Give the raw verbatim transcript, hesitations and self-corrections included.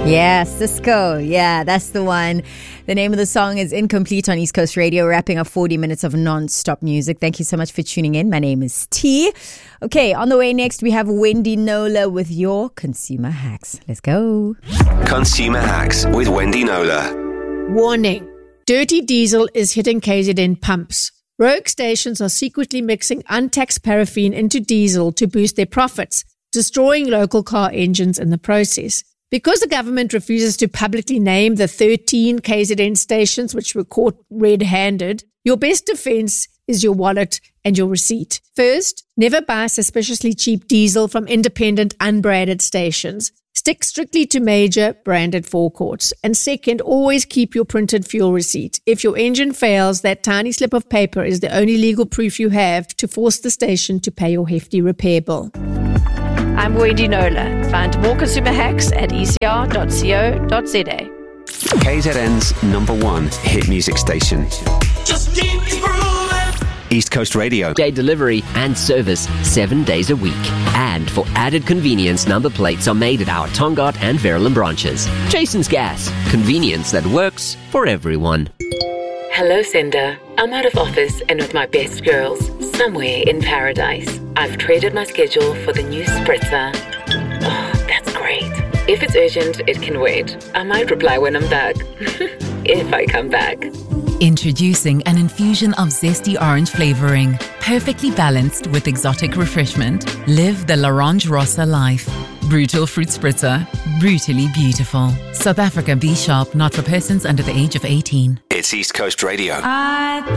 Yeah, Cisco. Yeah, that's the one. The name of the song is Incomplete on East Coast Radio, wrapping up forty minutes of non-stop music. Thank you so much for tuning in. My name is T. Okay, on the way next, we have Wendy Knowler with your Consumer Hacks. Let's go. Consumer Hacks with Wendy Knowler. Warning. Dirty diesel is hitting K Z N pumps. Rogue stations are secretly mixing untaxed paraffin into diesel to boost their profits, destroying local car engines in the process. Because the government refuses to publicly name the thirteen K Z N stations which were caught red-handed, your best defense is your wallet and your receipt. First, never buy suspiciously cheap diesel from independent, unbranded stations. Stick strictly to major branded forecourts. And second, always keep your printed fuel receipt. If your engine fails, that tiny slip of paper is the only legal proof you have to force the station to pay your hefty repair bill. I'm Wendy Knowler. Find more consumer hacks at e c r dot co dot z a. K Z N's number one hit music station. Just keep grooving. East Coast Radio. Day delivery and service seven days a week. And for added convenience, number plates are made at our Tongaat and Verulam branches. Jason's Gas. Convenience that works for everyone. Hello, Cinder. I'm out of office and with my best girls, somewhere in paradise. I've traded my schedule for the new spritzer. Oh, that's great. If it's urgent, it can wait. I might reply when I'm back. If I come back. Introducing an infusion of zesty orange flavoring, perfectly balanced with exotic refreshment. Live the L'Orange Rossa life. Brutal fruit spritzer, brutally beautiful. South Africa B Sharp, not for persons under the age of eighteen. It's East Coast Radio. I